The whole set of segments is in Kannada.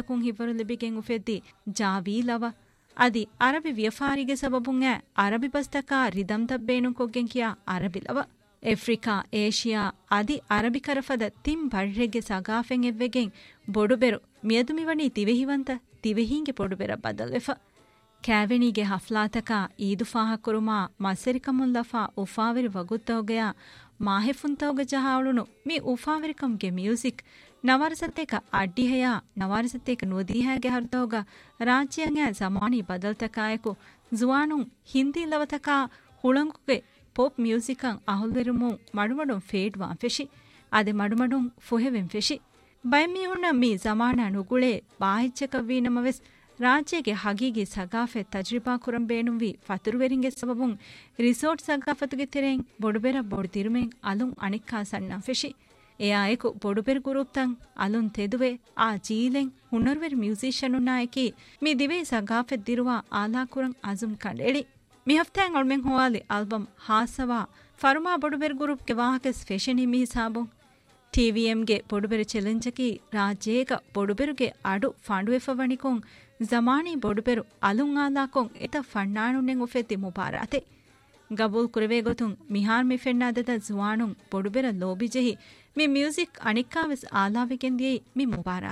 ಮಿಫಾಕುಂ ಹಿಫರು ಲಿಬಿಗೆಂ ಉಫೆದ್ದಿ ಜಾವೀ ಲವ ಅದಿ ಅರಬಿ ವ್ಯಫಾರಿಗೆ ಸಬಬುಂ ಆ ಅರಬಿ ಬಸ್ತಕ ರಿದಂ ತಬ್ಬೇನು ಕೊಗ್ಗೆಂ ಕಿಯಾ ಅರಬಿ ಲವ ಎಫ್ರಿಕಾ ಏಷಿಯಾ ಅದಿ ಅರಬಿ ಕರಫದ ತಿಂ ಬಡ್ರೆಗೆ ಸಗಾಫೆಂ ಎವ್ವೆಗೆಂ ಬೊಡುಬೆರು ಮಿಯದುಮಿವಣಿ ತಿವೆಹಿವಂತ ತಿವೆಹಿಂಗೆ ಬೊಡುಬೆರ ಬದಲ್ವೆಫ ಕ್ಯಾವೆನಿಗೆ ಹಫ್ಲಾತಕ ಈದುಫಾಹ ಕುರುಮಾ ಮಸರಿಕಮುಲ್ಲಫಾ ಉಫಾವಿರಿ ವಗುತ್ತೋಗೆಯ ಮಾಹೆಫುಂತೋಗ ಜಹಾವಳುನು ಮಿ ಉಫಾವಿರಿಕಂಗೆ ಮ್ಯೂಸಿಕ್ ನವರಸತ್ತೇಕ ಅಡ್ಡಿಹೆಯ ನವರಸತ್ತೇಕ ನುದೀಹಾಗೆ ಹರ್ತೋಗ ರಾಜ್ಯಂಗೆ ಜಮಾನಿ ಬದಲ್ತಕಾಯಕು ಜುವಾನುಂ ಹಿಂದಿ ಲವತಕ ಹುಳಂಗುಗೆ ಪೋಪ್ ಮ್ಯೂಸಿಕಂ ಅಹುಲ್ವೆರುಮು ಮಡುಮಡುಂ ಫೇಡ್ವಾಂ ಫೆಶಿ ಅದೆ ಮಡುಮಡುಂ ಫುಹೆವೆಂ ಫೆಶಿ ಬೈಮಿಹುಣ್ಣ ಮಿ ಜಮಾನ ನುಗುಳೆ ಬಾಹಿಚ್ಚಕವೀನಮವೆಸ್ ರಾಜ್ಯಗೆ ಹಗೀಗಿ ಸಗಾಫೆ ತಜ್ರಿಬಾ ಕುರಂ ಬೇಣುಂವಿ ಫತುರುವೆರಿಂಗೆ ಸಬಬುಂ ರಿಸೋರ್ಟ್ ಸಗಾಫತುಗೆ ತೆರೆಂ ಬೊಡುಬೆರ ಬೊಡು ತಿರುಮೆಂ ಅಲುಂ ಅಣಿಕ್ಕಾ ಸಣ್ಣಂ ಫೆಶಿ ಎಯಾಯಕು ಬೊಡುಬೆರ್ ಗುರೂಪ್ತಂ ಅಲುಂ ತೆದುವೆ ಆ ಜೀಲೆಂ ಹುನರ್ವೆರ್ ಮ್ಯೂಸಿಷಿಯನುನ್ನಾಯಕಿ ಮಿ ದಿವೆ ಸಗಾಫೆ ದಿರುವ ಆಲಾ ಕುರಂ ಅಜುಂ ಕಂಡೆಳಿ ಮಿ ಹಫ್ತಾಂ ಅಳ್ಮೆಂ ಹೋವಾಲಿ ಆಲ್ಬಮ್ ಹಾಸವಾ ಫರ್ಮಾ ಬೊಡುಬೆರ್ ಗುರೂಪ್ಗೆ ವಾಹಕೆಸ್ ಫೆಶನಿ ಮಿ ಹಿಸಾಬುಂ ಟಿವಿಎಂಗೆ ಬೊಡುಬೆರು ಚಾಲೆಂಜಕಿ ರಾಜ್ಯೇಗ ಬೊಡುಬೆರುಗೆ ಅಡು ಫಂಡುವೆಫವಣಿಕೊಂ ಜಮಾನಿ ಬೊಡುಬೆರು ಅಲುಂ ಆಲಾಕೊಂ ಎತ ಫಣ್ಣಾಣುನೆಂ ಉಫೆತಿ ಮುಬಾರಾತೆ ಗಬೂಲ್ ಕುರವೆ ಗೊತುಂ ಮಿಹಾರ್ ಮಿ ಫೆನ್ನಾದದ ಜುವಾಣುಂ ಬೊಡುಬೆರ ಲೋಬಿಜೆಹಿ ಮಿ ಮ್ಯೂಸಿಕ್ ಅಣಿಕ್ಕಾವೆಸ್ ಆಲಾವಿಗೆಂದಿಯೇ ಮಿ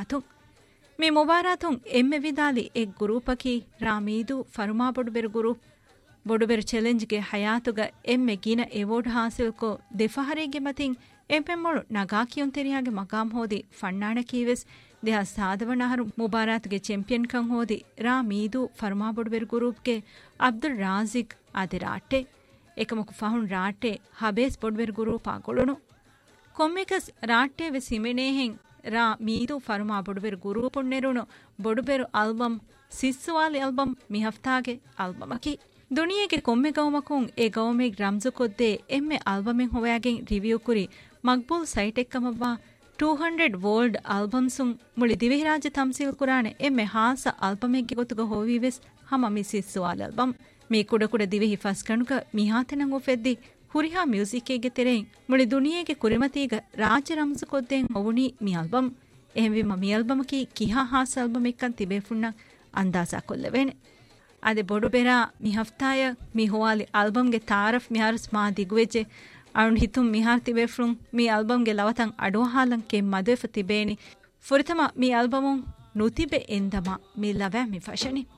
ಮುಬಾರಾತುಂ ಎಮ್ಮೆ ವಿದಾಲಿ ಎಗ್ ಗುರೂಪಕಿ ರಾಮೀದು ಫರ್ಮಾ ಬೊಡುಬೆರು ಗುರೂಪ್ ಬೊಡುಬೆರು ಚಾಲೆಂಜ್ಗೆ ಹಯಾತುಗ ಎಮ್ಮೆ ಗಿನ ಎವೋರ್ಡ್ ಹಾಸಿಲ್ಕೊ ದೆಫಹರಿಗೆ ಮತಿಂ ಎಂಪೆಮ್ಮೊಳು ನಗಾಕಿಯೊಂ ತೆರಿಯಾಗೆ ಮಕಾಂ ಹೋದಿ ಫಣ್ಣಾಣ ಕೀವೆಸ್ ದೇಹ ಸಾಧವನಹರು ಮುಬಾರಾತ್ಗೆ ಚಾಂಪಿಯನ್ ಕಂ ಹೋದಿ ರಾಮೀದು ಫರ್ಮಾ ಬೊಡುಬೆರು ಗುರೂಪ್ಗೆ ಅಬ್ದುಲ್ ರಾಜಿಕ್ ಆದೆ ರಾಟೆ ಏಕಮಕು ಫಹುನ್ ರಾಟೆ ಹಬೇಸ್ ಬೊಡುಬೆರು ಗುರೂಪ್ ಆಗೊಳುನು ಕೊಮ್ಮಿಕಸ್ ರಾಟೆ ವೆ ಸಿಮೆನೇಹೆಂ ರಾಮೀದು ಫರ್ಮಾ ಬೊಡುಬೆರು ಗುರೂಪುನ್ ನೆರುಣು ಬೊಡುಬೆರು album ಸಿಸ್ಸುವಾಲಿ album me ಹಫ್ತಾಗೆ ಆಲ್ಬಮಕಿ ದುನಿಯೆಗೆ ಕೊಮ್ಮೆ ಗೌಮಕುಂ A ಗೌಮೆಗ್ Ranju ಕೊದ್ದೆ ಎಮ್ಮೆ ಆಲ್ಬಮೆಂ ಹೊವಯಾಗೆಂ ರಿವ್ಯೂ ಕುರಿ ಮಕ್ಬೂಲ್ ಸೈಟ್ ಎಕ್ಕಮವ್ವಾ 200 ವೋಲ್ಡ್ ಆಲ್ಬಮ್ಸುಂ ಮುಳಿ ದಿವೆಹಿರಾಜ ತಮ್ಸೀಲ್ ಕುರಾಣೆ ಎಮ್ಮೆ ಹಾಸ ಆಲ್ಬಮೆಗ್ಗೆ ಗೊತ್ತುಗ ಹೋವಿವೆಸ್ ಹಮ ಮಿಸಿಸ್ಸುವಾಲ್ ಆಲ್ಬಮ್ ಮೀ ಕುಡ ದಿವೆಹಿ ಫಸ್ ಕಣುಗ ಮಿಹಾತೆನಂ ಒಫೆದ್ದಿ ಹುರಿಹಾ ಮ್ಯೂಸಿಕ್ಕೆಗೆ ತೆರೆಂ ಮುಳಿ ದುನಿಯೆಗೆ ಕುರಿಮತೀಗ ರಾಜ ರಂಜು ಕೊದ್ದೆಂ ಹೊವುಣಿ ಮಿ ಆಲ್ಬಮ್ ಎಹೆಂವಿಮ ಮಿ ಆಲ್ಬಮಕಿ ಕಿಹಾ ಹಾಸ ಆಲ್ಬಮ್ ಎಕ್ಕಂ ತಿಬೇಫುಣ್ಣ ಅಂದಾಜಾ ಕೊಲ್ಲೆವೇನೆ ಅದೆ ಬೊಡುಬೆರ ಮಿ ಹಫ್ತಾಯ ಮಿ ಹೋವಾಲಿ ಆಲ್ಬಮ್ಗೆ ತಾರಫ್ ಮಿಹಾರಸ್ ಮಾ ದಿಗುವೆಜೆ ಅರುಣ್ ಹಿತುಂ ಮಿಹಾರ್ ತಿಬೇಫ್ರುಂ ಮಿ ಆಲ್ಬಮ್ಗೆ ಲವತಂ ಅಡೋಹಾಲಂ ಕೆ ಮದುವೆಫ ತಿಬೇನಿ ಫುರಿತಮ ಮಿ ಆಲ್ಬಮುಂ ನುತಿಬೆ ಎಂದಮ ಮಿ ಲವ್ಯಾ ಮಿ ಫಶನಿ